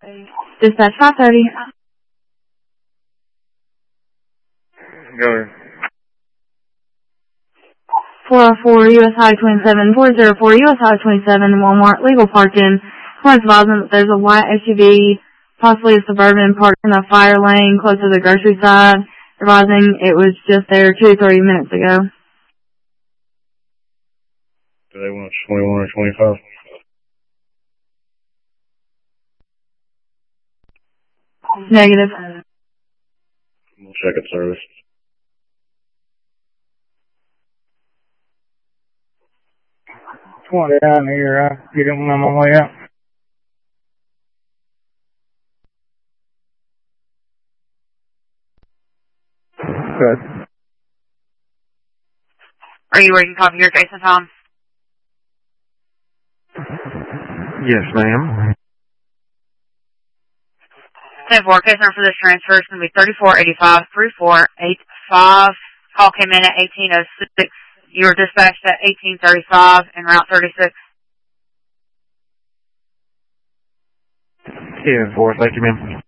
Dispatch 530. Go ahead. 404 U.S. Highway 27, 404 U.S. Highway 27, Walmart, legal parking. Someone's advising that there's a white SUV, possibly a Suburban, parked in a fire lane close to the grocery side. Advising it was just there 2-3 minutes ago. Do they want 21 or 25? Negative. We'll check its service. $20 down here. I get it when I'm on my way out. Good. Are you ready to copy your Jason, Tom? Yes, ma'am. 10-4, case number for this transfer is going to be 3485-3485. Call came in at 1806. You were dispatched at 1835 en route 36. 10-4, thank you, ma'am.